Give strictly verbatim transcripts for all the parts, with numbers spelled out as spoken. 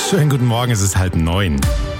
Schönen guten Morgen, es ist halb neun.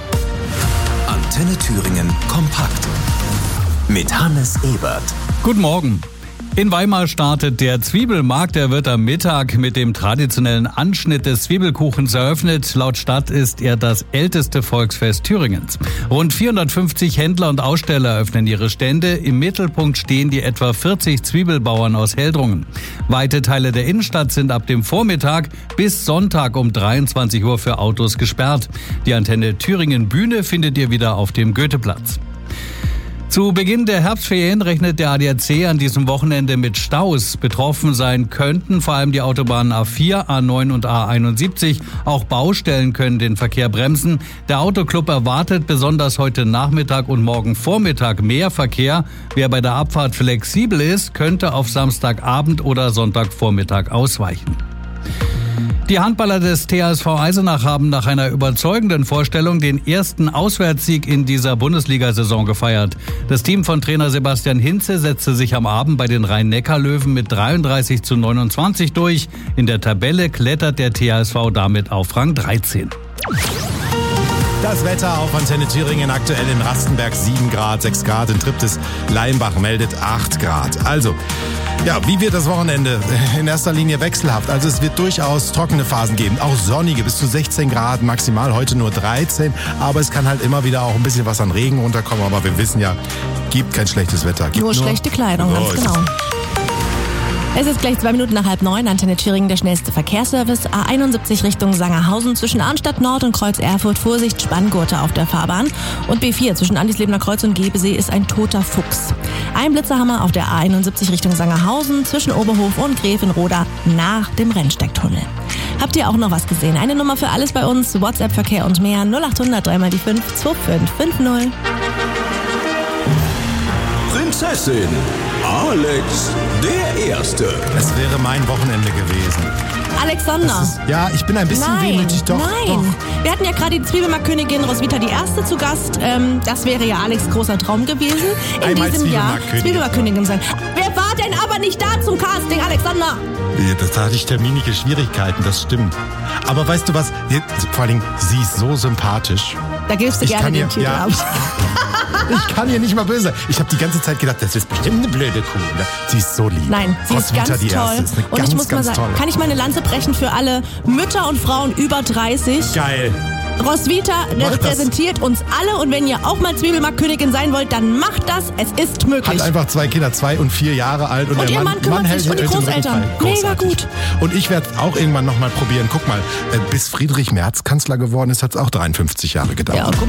Antenne Thüringen kompakt mit Hannes Ebert. Guten Morgen. In Weimar startet der Zwiebelmarkt. Der wird am Mittag mit dem traditionellen Anschnitt des Zwiebelkuchens eröffnet. Laut Stadt ist er das älteste Volksfest Thüringens. Rund vierhundertfünfzig Händler und Aussteller eröffnen ihre Stände. Im Mittelpunkt stehen die etwa vierzig Zwiebelbauern aus Heldrungen. Weite Teile der Innenstadt sind ab dem Vormittag bis Sonntag um dreiundzwanzig Uhr für Autos gesperrt. Die Antenne Thüringen Bühne findet ihr wieder auf dem Goetheplatz. Zu Beginn der Herbstferien rechnet der A D A C an diesem Wochenende mit Staus. Betroffen sein könnten vor allem die Autobahnen A vier, A neun und A einundsiebzig. Auch Baustellen können den Verkehr bremsen. Der Autoclub erwartet besonders heute Nachmittag und morgen Vormittag mehr Verkehr. Wer bei der Abfahrt flexibel ist, könnte auf Samstagabend oder Sonntagvormittag ausweichen. Die Handballer des T H S V Eisenach haben nach einer überzeugenden Vorstellung den ersten Auswärtssieg in dieser Bundesliga-Saison gefeiert. Das Team von Trainer Sebastian Hinze setzte sich am Abend bei den Rhein-Neckar-Löwen mit dreiunddreißig zu neunundzwanzig durch. In der Tabelle klettert der T H S V damit auf Rang dreizehn. Das Wetter auf Antenne Thüringen aktuell in Rastenberg sieben Grad, sechs Grad, in Triptis Leimbach meldet acht Grad. Also, ja, wie wird das Wochenende? In erster Linie wechselhaft. Also es wird durchaus trockene Phasen geben, auch sonnige bis zu sechzehn Grad, maximal heute nur dreizehn. Aber es kann halt immer wieder auch ein bisschen was an Regen runterkommen. Aber wir wissen ja, gibt kein schlechtes Wetter. Gibt nur, nur schlechte Kleidung, oh, ganz genau. Es ist gleich zwei Minuten nach halb neun. Antenne Thüringen, der schnellste Verkehrsservice. A einundsiebzig Richtung Sangerhausen zwischen Arnstadt Nord und Kreuz Erfurt. Vorsicht, Spanngurte auf der Fahrbahn. Und B vier zwischen Andislebener Kreuz und Gebesee ist ein toter Fuchs. Ein Blitzerhammer auf der A einundsiebzig Richtung Sangerhausen zwischen Oberhof und Gräfenroda nach dem Rennsteigtunnel. Habt ihr auch noch was gesehen? Eine Nummer für alles bei uns. WhatsApp-Verkehr und mehr. null acht hundert drei mal die fünf zwei fünf fünf null. Prinzessin Alex der Erste. Es wäre mein Wochenende gewesen. Alexander. Ist, ja, ich bin ein bisschen nein, wehmütig, doch. Nein, doch. Wir hatten ja gerade die Zwiebelmarktkönigin Roswitha die Erste zu Gast. Ähm, das wäre ja Alex' großer Traum gewesen. In Einmal diesem Jahr Zwiebelmarktkönigin sein. Wer war denn aber nicht da zum Casting, Alexander? Da hatte ich terminliche Schwierigkeiten, das stimmt. Aber weißt du was? Vor allem, sie ist so sympathisch. Da gibst du ich gerne den ihr, Titel ja, ab. Ich kann ihr nicht mal böse sein. Ich habe die ganze Zeit gedacht, das ist bestimmt eine blöde Kuh. Ne? Sie ist so lieb. Nein, sie Roswitha ist ganz die toll. Erste ist eine und ganz, ich muss mal ganz sagen, tolle. kann ich meine Lanze brechen für alle Mütter und Frauen über dreißig? Geil. Roswitha repräsentiert uns alle und wenn ihr auch mal Zwiebelmarktkönigin sein wollt, dann macht das. Es ist möglich. Hat einfach zwei Kinder, zwei und vier Jahre alt. Und, und der ihr Mann, Mann kümmert Mann sich hält, und die hält den Großeltern. Rücken frei. Mega gut. Und ich werde auch irgendwann noch mal probieren. Guck mal, bis Friedrich Merz Kanzler geworden ist, hat es auch dreiundfünfzig Jahre gedauert. Ja,